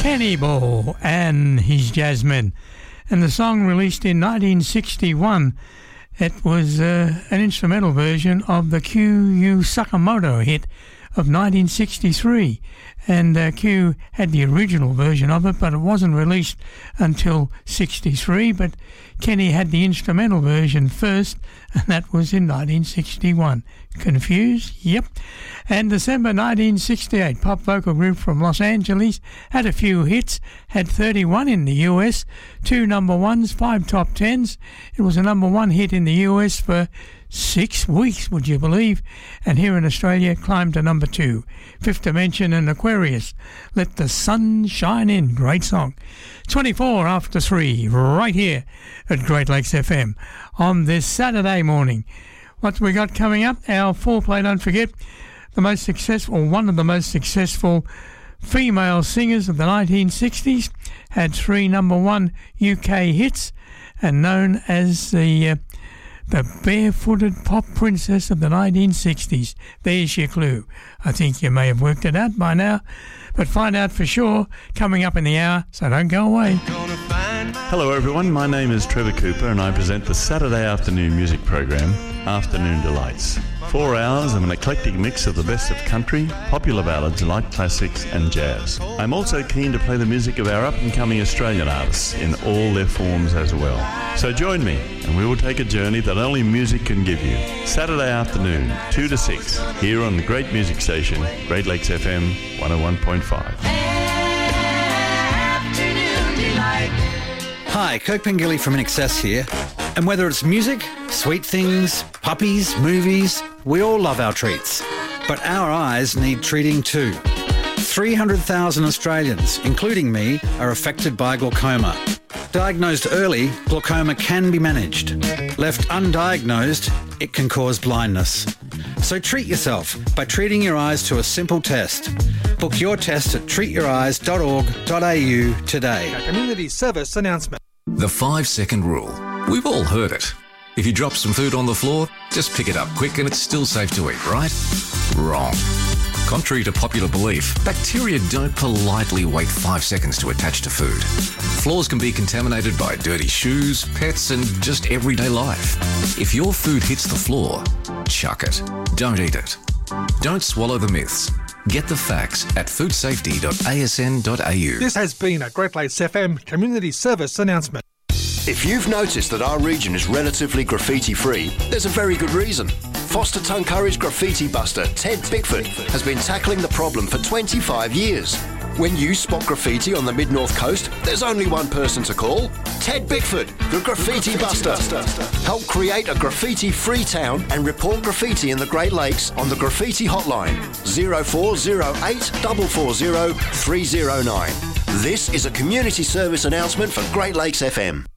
Kenny Ball and his Jazzmen, and the song released in 1961. It was an instrumental version of the Q Sakamoto hit of 1963, and Q had the original version of it, but it wasn't released until 63, but Kenny had the instrumental version first, and that was in 1961. Confused? Yep. And December 1968, pop vocal group from Los Angeles, had a few hits, had 31 in the US, 2 number ones, 5 top 10s. It was a number one hit in the US for 6 weeks, would you believe? And here in Australia, climbed to number 2. Fifth Dimension and Aquarius, Let the Sun Shine In. Great song. 24 after 3, right here at Great Lakes FM on this Saturday morning. What we got coming up? Our foreplay, don't forget, the most successful, or one of the most successful female singers of the 1960s, had 3 number one UK hits, and known as the barefooted pop princess of the 1960s. There's your clue. I think you may have worked it out by now, but find out for sure coming up in the hour, so don't go away. Hello everyone, my name is Trevor Cooper and I present the Saturday afternoon music program, Afternoon Delights. 4 hours of an eclectic mix of the best of country, popular ballads, light classics and jazz. I'm also keen to play the music of our up-and-coming Australian artists in all their forms as well. So join me and we will take a journey that only music can give you. Saturday afternoon, 2 to 6, here on the great music station, Great Lakes FM 101.5. Hi, Kirk Pengilly from INXS here. And whether it's music, sweet things, puppies, movies, we all love our treats. But our eyes need treating too. 300,000 Australians, including me, are affected by glaucoma. Diagnosed early, glaucoma can be managed. Left undiagnosed, it can cause blindness. So treat yourself by treating your eyes to a simple test. Book your test at treatyoureyes.org.au today. A community service announcement. The 5-second rule. We've all heard it. If you drop some food on the floor, just pick it up quick and it's still safe to eat, right? Wrong. Contrary to popular belief, bacteria don't politely wait 5 seconds to attach to food. Floors can be contaminated by dirty shoes, pets, and just everyday life. If your food hits the floor, chuck it. Don't eat it. Don't swallow the myths. Get the facts at foodsafety.asn.au. This has been a Great Lakes FM community service announcement. If you've noticed that our region is relatively graffiti-free, there's a very good reason. Foster Tuncurry's graffiti buster, Ted Bickford, has been tackling the problem for 25 years. When you spot graffiti on the Mid-North Coast, there's only one person to call. Ted Bickford, the Graffiti Buster. Help create a graffiti-free town and report graffiti in the Great Lakes on the Graffiti Hotline, 0408 440 309. This is a community service announcement for Great Lakes FM.